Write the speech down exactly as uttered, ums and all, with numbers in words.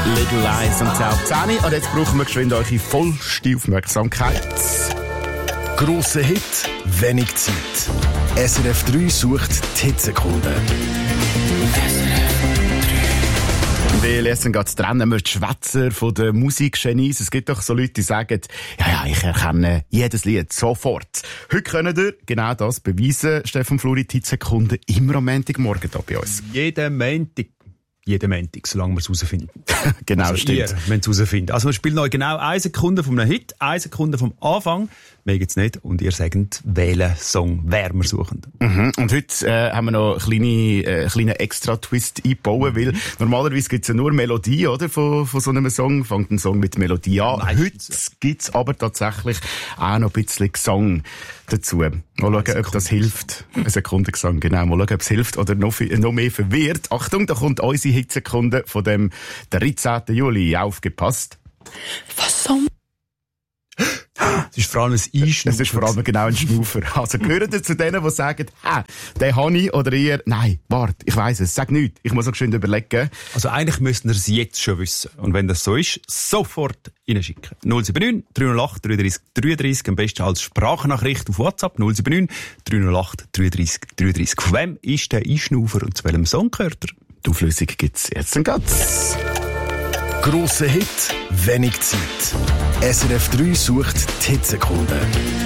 Little Eyes und halb zehn. Und jetzt brauchen wir geschwind eure vollste Aufmerksamkeit. Grosser Hit, wenig Zeit. S R F drei sucht die Hitsekunden. Weil jetzt geht trennen wir die Schwätzer von den Musikgenies. Es gibt doch so Leute, die sagen, ja, ja, ich erkenne jedes Lied sofort. Heute können wir genau das beweisen, Stefan Fluri, die Hitsekunden immer am Montagmorgen hier bei uns. Jeden Montag. Jeden Montag, solange wir es herausfinden. Genau, also stimmt. Ihr, wenn es herausfinden. Also wir spielen euch genau eine Sekunde von einem Hit, eine Sekunde vom Anfang. Mehr gibt's nicht. Und ihr sagt, welchen Song wer wir suchen. Mhm. Und heute äh, haben wir noch einen kleinen, äh, kleinen Extra-Twist eingebaut, weil normalerweise gibt's ja nur Melodie, oder? Von, von so einem Song. Fängt ein Song mit Melodie an. Meistens. Heute gibt's aber tatsächlich auch noch ein bisschen Gesang dazu. Mal schauen, ob das hilft. Eine Sekunde Gesang, genau. Mal schauen, ob es hilft oder noch, noch mehr verwirrt. Achtung, da kommt unsere Hitsekunde von dem dreizehnten Juli. Aufgepasst. Was soll Es ist vor allem ein Einschnaufen. Es ist vor allem genau ein Schnaufer. Also gehört ihr zu denen, die sagen, ah, den habe ich, oder ihr, nein, warte, ich weiss es, sag nichts, ich muss auch schön überlegen. Also eigentlich müssten wir es jetzt schon wissen. Und wenn das so ist, sofort reinschicken. null sieben neun, drei null acht, drei drei drei drei, am besten als Sprachnachricht auf WhatsApp null sieben neun, drei null acht, drei drei drei drei. Von wem ist der Einschnaufer und zu welchem Song gehört er? Die Auflösung gibt's jetzt und ganz. Grosser Hit, wenig Zeit. S R F drei sucht die Hitsekunden.